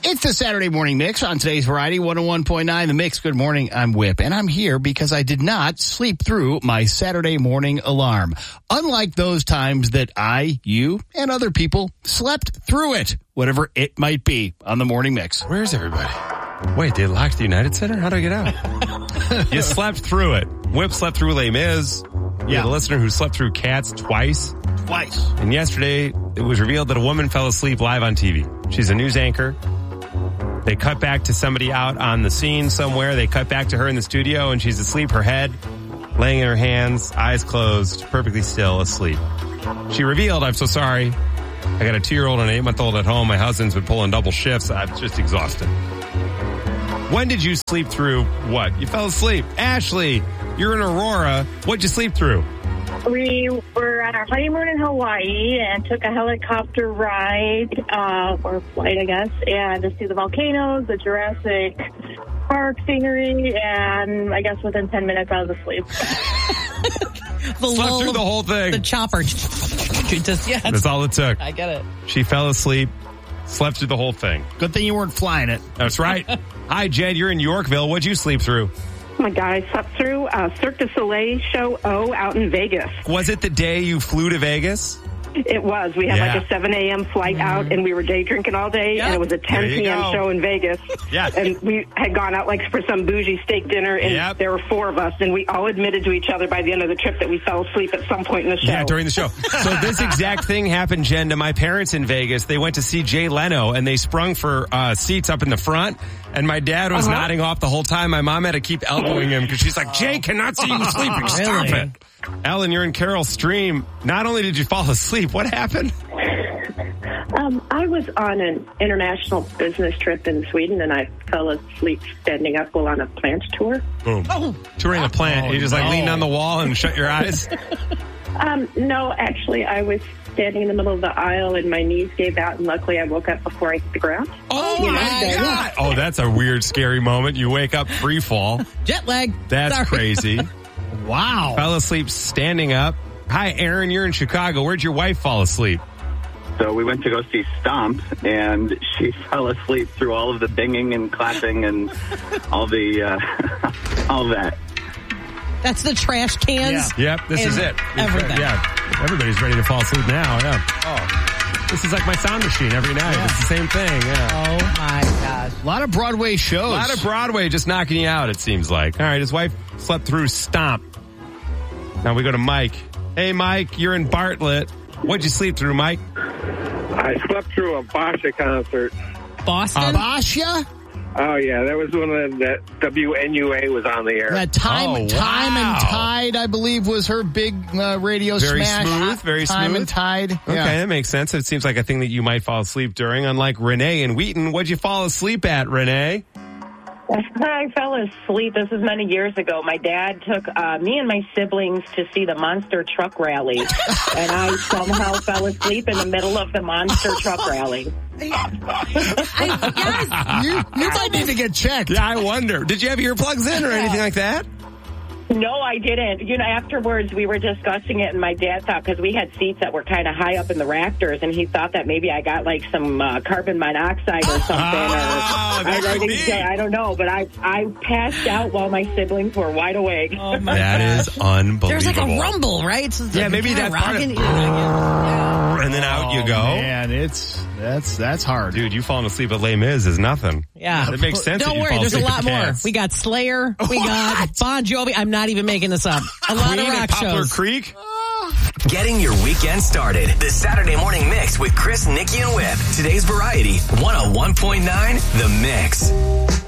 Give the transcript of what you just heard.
It's the Saturday Morning Mix on today's Variety 101.9 The Mix. Good morning. I'm Whip, and I'm here because I did not sleep through my Saturday morning alarm. Unlike those times that I, you, and other people slept through it, whatever it might be, on the Morning Mix. Where's everybody? Wait, they locked the United Center? How do I get out? You slept through it. Whip slept through Les Mis. We had a listener who slept through Cats twice. And yesterday, it was revealed that a woman fell asleep live on TV. She's a news anchor. They cut back to somebody out on the scene somewhere. They cut back to her in the studio, and she's asleep, her head laying in her hands, eyes closed, perfectly still, asleep. She revealed, I'm so sorry. I got a 2-year-old and an 8-month-old at home. My husband's been pulling double shifts. I'm just exhausted. When did you sleep through what? You fell asleep. Ashley, you're in Aurora. What'd you sleep through? We were at our honeymoon in Hawaii and took a helicopter ride, or flight, I guess, and to see the volcanoes, the Jurassic Park scenery, and I guess within 10 minutes I was asleep. Slept through the whole thing. The chopper. That's all it took. I get it. She fell asleep, slept through the whole thing. Good thing you weren't flying it. That's right. Hi, Jed. You're in Yorkville. What'd you sleep through? Oh my God, I slept through Cirque du Soleil show out in Vegas. Was it the day you flew to Vegas? It was. We had like a 7 a.m. flight out, and we were day drinking all day, and it was a 10 p.m. show in Vegas. And we had gone out like for some bougie steak dinner, and there were 4 of us, and we all admitted to each other by the end of the trip that we fell asleep at some point in the show. Yeah, during the show. So this exact thing happened, Jen, to my parents in Vegas. They went to see Jay Leno, and they sprung for seats up in the front, and my dad was nodding off the whole time. My mom had to keep elbowing him because she's like, Jay cannot see you sleeping. Stop it. Ellen, you're in Carroll Stream. Not only did you fall asleep, what happened? I was on an international business trip in Sweden, and I fell asleep standing up while on a plant tour. Boom. Touring a plant. You just leaned on the wall and shut your eyes? No, actually, I was standing in the middle of the aisle, and my knees gave out, and luckily I woke up before I hit the ground. Oh, my God. Oh, that's a weird, scary moment. You wake up free fall. Jet lag. That's crazy. Wow. Fell asleep standing up. Hi, Aaron. You're in Chicago. Where'd your wife fall asleep? So we went to go see Stomp, and she fell asleep through all of the binging and clapping and all the all that. That's the trash cans. Yep, this is it. Everything. Yeah, everybody's ready to fall asleep now. Yeah. Oh, this is like my sound machine every night. It's the same thing. Yeah. Oh my gosh. A lot of Broadway shows. A lot of Broadway just knocking you out, it seems like. All right, his wife slept through Stomp. Now we go to Mike. Hey, Mike, you're in Bartlett. What'd you sleep through, Mike? I slept through a Basha concert. Boston? Basha? Oh, yeah. That was when that WNUA was on the air. Time and Tide, I believe, was her big radio smash. Very smooth. Time and Tide. Okay, that makes sense. It seems like a thing that you might fall asleep during, unlike Renee in Wheaton. What'd you fall asleep at, Renee? I fell asleep. This was many years ago. My dad took me and my siblings to see the Monster Truck Rally, and I somehow fell asleep in the middle of the Monster Truck Rally. You might need to get checked. Yeah, I wonder. Did you have earplugs in or anything like that? No, I didn't. Afterwards we were discussing it, and my dad thought, because we had seats that were kind of high up in the rafters, and he thought that maybe I got like some carbon monoxide or something. I don't know, but I passed out while my siblings were wide awake. Oh my That is unbelievable. There's like a rumble, right? So yeah, maybe that's part of it. And then out you go. Man, that's hard. Dude, you falling asleep at Les Mis is nothing. Yeah. It makes sense. Don't worry, there's a lot more. We got Slayer. We got Bon Jovi. I'm not even making this up. A lot of rock Poplar shows. Creek. Getting your weekend started. The Saturday Morning Mix with Chris, Nikki, and Whip. Today's Variety, 101.9 The Mix.